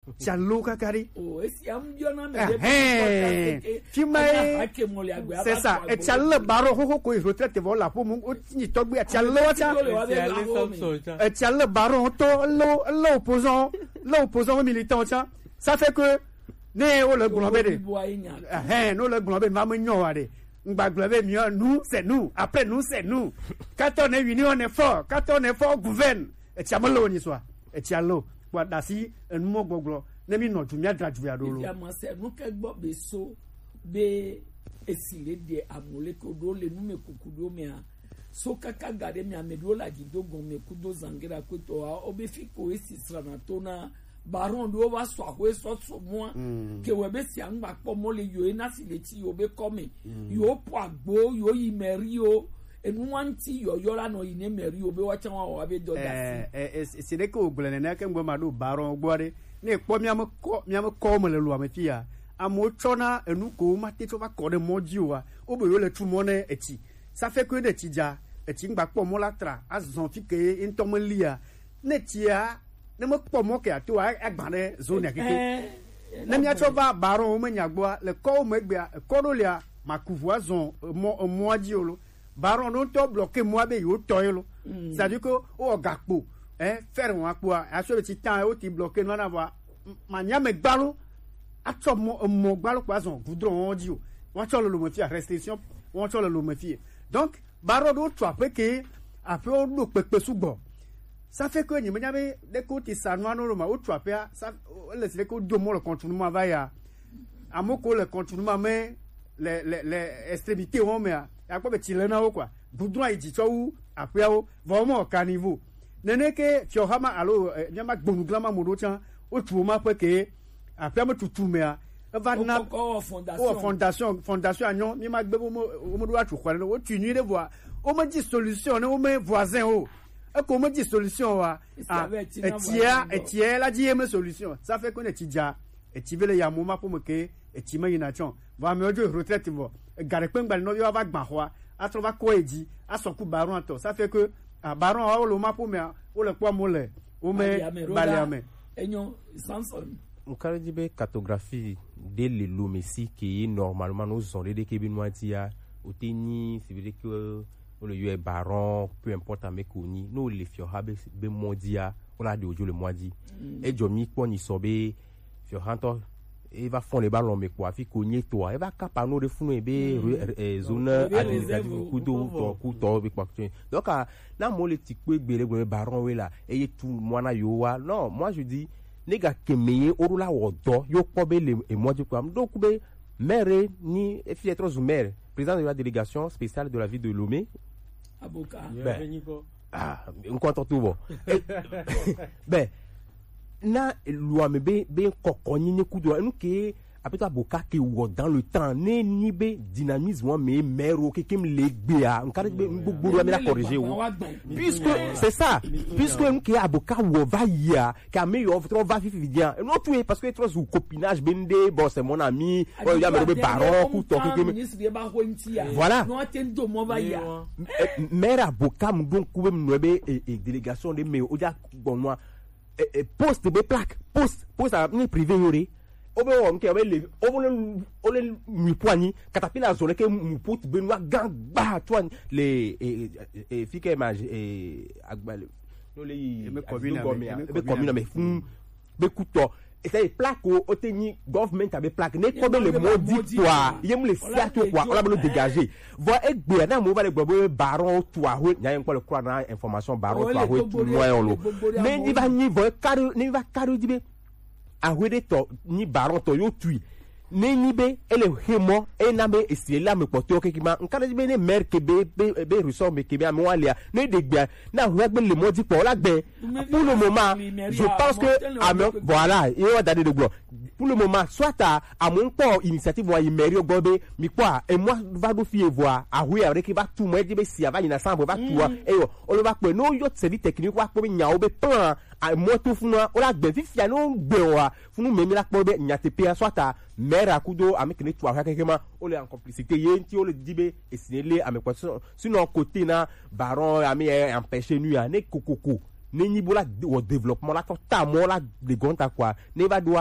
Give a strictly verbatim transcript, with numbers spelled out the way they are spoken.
Tchalo kakari. Oh, et si ambion na me. Fimai. C'est ça. Et tchalo baron ho ko retraite voilà pour mon ni togbe tchalo cha. Et tchalo baron to lo l'opposant, l'opposant militant cha. Ça fait que né o le globé de. Eh, nous le globé va me nyoare. Nous, c'est nous. Après nous, c'est nous. Quand on est unis, on est fort. Quand on est fort, on gouverne. Et tu as mal au soit. Et tu as l'eau. Voilà, si un mot goglo. Nemi non, tu m'as traduit à l'eau. Nous, quel bon beso, be, essile de amole, kodo, le nous me kukudo, mea. So kaka gade me amedo la gido, gome, kudo, zangera, kutoa, obefiko, esi, sranatona. Baron do wa so ahwe so so mo ke we be si angba po mo le yo na si le ti yo be come yo po agbo yo yi meri o enu wanti yo yo la no yi ne meri o be wa chan wa be do da si eh eh c'est de ko gbele na ke ngbo ma do baron gbore ne po mi am ko mi am ko mo le lu amefia amo chona enu ko ma te to ba ko de mo ji wa o be yo le tu mo ne eti ça fait que de tija eti ngba po mo la tra azon fi ke intomo lia ne tia ne me po mo ke ato agbane zone akeke na mi ato ba baron o manyagboa le ko mo egbe ko do lia makuvu azon mo mo ajiolo baron no to bloquer moi be yo toyelo ça dit que o gakpo eh faire won apo a so ti tan o ti bloquer no na wa manya me gbalo ato mo mo gbalo kwa azon goudron on dio won to lo mo fi restriction won to lo mo fi donc baron do to ape ke ape o lo pepe sugbo. Ça fait que ni menyabe de côté ça noa no ma o trape ça laisse le ko domo le continuement va ya amoko le continuement mais les les les extrémités on mais ya ko be tilena o quoi goudron a dit ou après o vraiment au caniveau nene ke fiohama alo nyama gbonglama modo chan o tuoma pe ke après me tutu me va na o fondation fondation agnon mi ma gbebo mo mo do atu kwa o tunu de voir o me dit solution o me voisin o et comment dit solution wa et tia et tia la dit me solution ça fait qu'on est tidja et tu veux le yamoma pour me que et tu me ination va me de retraite vo gare pengbal no yo va gba ho a trova ko eji a soku baron to ça fait que baron a lo ma pour me o le kwa mo le o me baliame enyo Samson on carré be cartographie de le lomesi qui normalement nous on de kebinwatia o teni c'est vrai que le yue baron peu importe à mes connus nous les fiohabe be modia on a de ojo le moidi et jomi ko ni sobe fiohanto e va fond les ballons mais quoi fi cogner toi e va capano de funu e be zone administrative kudo to kuto be quoi donc na mo le tikwe gbere gbe baron we la e tout moi na yo wa non moi je dis nega kemeye orula wodo yo ko be le e moidi quoi donc be maire ni e fi être maire président de la délégation spéciale de la ville de Lomé. Avocat. Ben, ah, on compte tout bon. Ben, na loi me be be kokoni ne kudo enu ke apeta avocat ke wo dans le temps ne ni be dynamisme mais mère ke kim legbe a on carré be gbogbo me la corriger wo puisque c'est ça puisque enu ke avocat wo va ya ka me yo trop va fifi bien non tout parce que trop sous copinage bende bon c'est mon ami oh ya me be baron ku to ke voilà mère avocat mu don ku be mu be délégation de me o ja bonwa poste be plaque poste poste à ni privé yori obe o nke be le o le o le mi poani katapila zone ke mu pot benwa gangba toi les et fike image et agbale no le me commune be commune mais fun be kuto et c'est plaque o teni government a be plaque ne ko be le modi toi yem le fiato quoi on la be dégager vo egbe na mo va le gbo baron toi ho nya en ko le croix na information baron toi ho tout loin on lo mais ni va ni vo caro ni va caro dibe a wede to ni baron to yo tui ne ni be ele hemo e na be esiela me poto ke kima nka de be ne mer ke be be resort me ke be mo alia ne de gba na ho gbe le modi po la gbe pour le moment je pense que voilà et on va donner de gloire pour le moment soit à à mon port initiative moi imerio gobe mi quoi et moi va do fier voir a oui avec qui va tout moi de be si ava ina sambo va tout et on le va quoi no yo service technique quoi pour nya obe plan a mo to funu o la gbe fifia no gbe wa funu me mi la po be nya te pe soit à mère akudo avec ne toi kakema o le en complicité yenti o le dibe et sinele a me quoi sinon côté na baron ami empêcher nu ya ne kokoko ne ni bola au développement la ta mo la de gonta quoi ne va